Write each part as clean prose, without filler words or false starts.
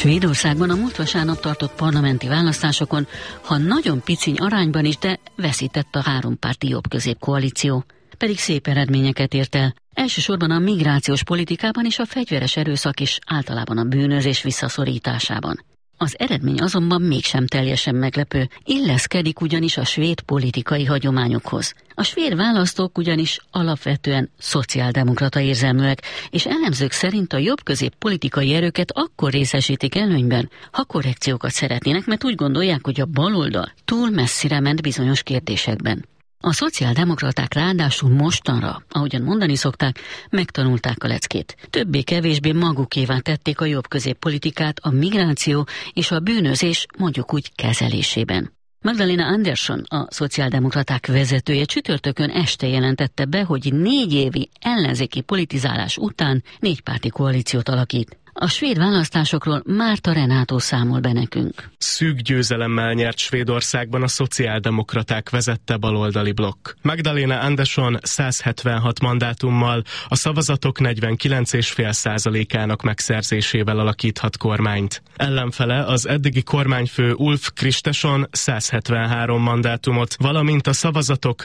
Svédországban a múlt vasárnap tartott parlamenti választásokon, ha nagyon piciny arányban is, de veszített a hárompárti jobb-közép koalíció. Pedig szép eredményeket ért el. Elsősorban a migrációs politikában és a fegyveres erőszak is általában a bűnözés visszaszorításában. Az eredmény azonban mégsem teljesen meglepő, illeszkedik ugyanis a svéd politikai hagyományokhoz. A svéd választók ugyanis alapvetően szociáldemokrata érzelműek, és elemzők szerint a jobb-közép politikai erőket akkor részesítik előnyben, ha korrekciókat szeretnének, mert úgy gondolják, hogy a baloldal túl messzire ment bizonyos kérdésekben. A szociáldemokraták ráadásul mostanra, ahogyan mondani szokták, megtanulták a leckét. Többé-kevésbé magukévá tették a jobb-közép politikát a migráció és a bűnözés mondjuk úgy kezelésében. Magdalena Andersson, a szociáldemokraták vezetője csütörtökön este jelentette be, hogy 4 évi ellenzéki politizálás után 4 párti koalíciót alakít. A svéd választásokról Márta Renátó számol be nekünk. Szűk győzelemmel nyert Svédországban a szociáldemokraták vezette baloldali blokk. Magdalena Andersson 176 mandátummal, a szavazatok 49,5%-ának megszerzésével alakíthat kormányt. Ellenfele az eddigi kormányfő Ulf Kristersson 173 mandátumot, valamint a szavazatok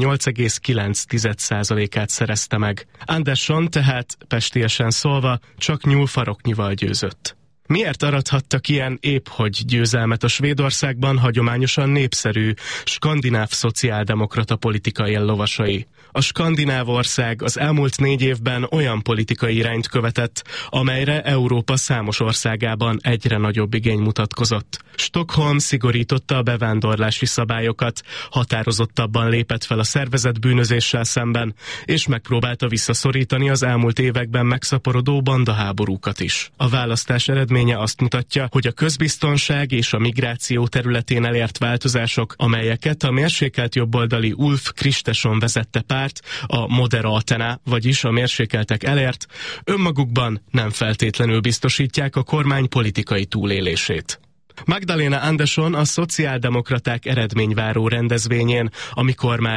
48,9%-át szerezte meg. Andersson tehát, pestiesen szólva, csak nyúlfaroknyival győzött. Miért arathattak ilyen épphogy győzelmet a Svédországban hagyományosan népszerű skandináv szociáldemokrata politikai ellovasai? A skandináv ország az elmúlt 4 évben olyan politikai irányt követett, amelyre Európa számos országában egyre nagyobb igény mutatkozott. Stockholm szigorította a bevándorlási szabályokat, határozottabban lépett fel a szervezett bűnözéssel szemben, és megpróbálta visszaszorítani az elmúlt években megszaporodó bandaháborúkat is. A választás eredménye azt mutatja, hogy a közbiztonság és a migráció területén elért változások, amelyeket a mérsékelt jobboldali Ulf Kristersson vezette párt, a Moderaterna, vagyis a mérsékeltek elért, önmagukban nem feltétlenül biztosítják a kormány politikai túlélését. Magdalena Andersson a szociáldemokraták eredményváró rendezvényén, amikor már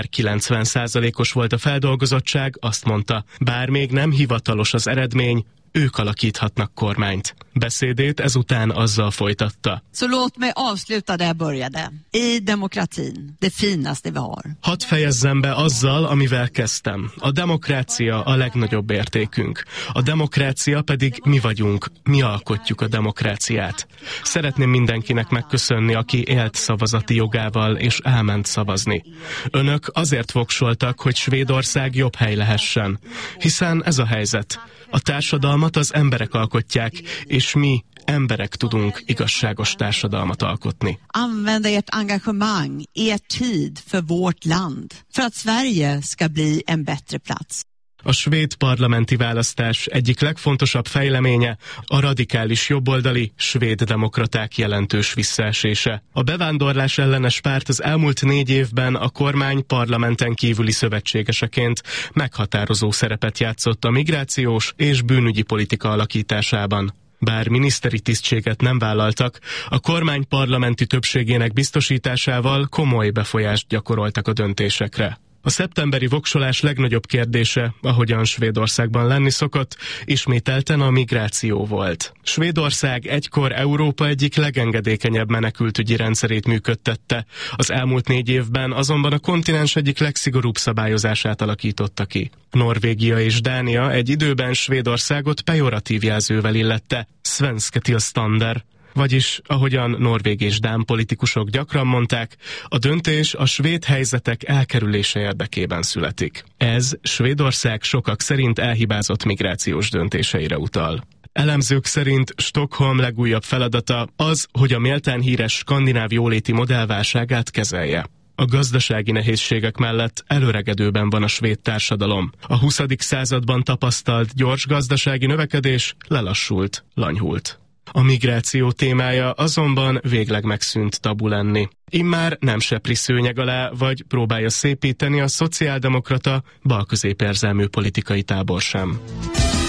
90%-os volt a feldolgozottság, azt mondta, bár még nem hivatalos az eredmény, ők alakíthatnak kormányt. Beszédét ezután azzal folytatta. Så låt mig avsluta där jag började. I demokratin, det finaste vi har. Hadd fejezzem be azzal, amivel kezdtem. A demokrácia a legnagyobb értékünk. A demokrácia pedig mi vagyunk, mi alkotjuk a demokráciát. Szeretném mindenkinek megköszönni, aki élt szavazati jogával és elment szavazni. Önök azért voksoltak, hogy Svédország jobb hely lehessen. Hiszen ez a helyzet. A társadalmat az emberek alkotják, és mi, emberek tudunk igazságos társadalmat alkotni. Använda ert engagemang, er tid för vårt land, för att Sverige ska bli en bättre plats. A svéd parlamenti választás egyik legfontosabb fejleménye a radikális jobboldali svéd demokraták jelentős visszaesése. A bevándorlás ellenes párt az elmúlt 4 évben a kormány parlamenten kívüli szövetségeseként meghatározó szerepet játszott a migrációs és bűnügyi politika alakításában. Bár miniszteri tisztséget nem vállaltak, a kormány parlamenti többségének biztosításával komoly befolyást gyakoroltak a döntésekre. A szeptemberi voksolás legnagyobb kérdése, ahogyan Svédországban lenni szokott, ismételten a migráció volt. Svédország egykor Európa egyik legengedékenyebb menekültügyi rendszerét működtette, az elmúlt 4 évben azonban a kontinens egyik legszigorúbb szabályozását alakította ki. Norvégia és Dánia egy időben Svédországot pejoratív jelzővel illette, svenska tillstånd, vagyis, ahogyan norvég és dán politikusok gyakran mondták, a döntés a svéd helyzetek elkerülése érdekében születik. Ez Svédország sokak szerint elhibázott migrációs döntéseire utal. Elemzők szerint Stockholm legújabb feladata az, hogy a méltán híres skandináv jóléti modell válságát kezelje. A gazdasági nehézségek mellett előregedőben van a svéd társadalom. A 20. században tapasztalt gyors gazdasági növekedés lelassult, lanyhult. A migráció témája azonban végleg megszűnt tabu lenni. Immár nem sepri szőnyeg alá, vagy próbálja szépíteni a szociáldemokrata, balközépérzelmű politikai tábor sem.